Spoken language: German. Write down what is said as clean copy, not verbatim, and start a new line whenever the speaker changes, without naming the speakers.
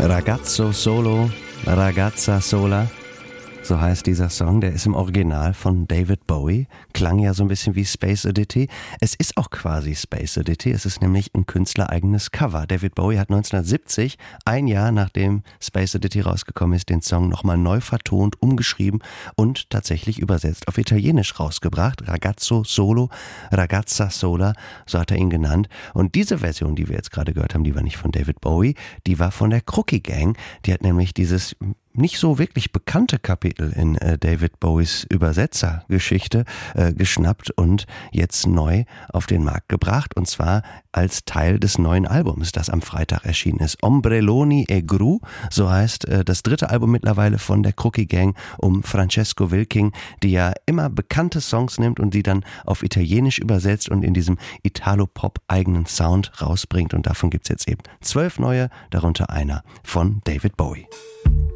Ragazzo solo, ragazza sola. So heißt dieser Song, der ist im Original von David Bowie, klang ja so ein bisschen wie Space Oddity. Es ist auch quasi Space Oddity, es ist nämlich ein künstlereigenes Cover. David Bowie hat 1970, ein Jahr nachdem Space Oddity rausgekommen ist, den Song nochmal neu vertont, umgeschrieben und tatsächlich übersetzt auf Italienisch rausgebracht. Ragazzo solo, ragazza sola, so hat er ihn genannt. Und diese Version, die wir jetzt gerade gehört haben, die war nicht von David Bowie, die war von der Crookie Gang. Die hat nämlich dieses nicht so wirklich bekannte Kapitel in David Bowies Übersetzergeschichte geschnappt und jetzt neu auf den Markt gebracht, und zwar als Teil des neuen Albums, das am Freitag erschienen ist. Ombrelloni e Gru, so heißt das dritte Album mittlerweile von der Crookie Gang um Francesco Wilking, die ja immer bekannte Songs nimmt und die dann auf Italienisch übersetzt und in diesem Italo-Pop-eigenen Sound rausbringt, und davon gibt's jetzt eben 12 neue, darunter einer von David Bowie.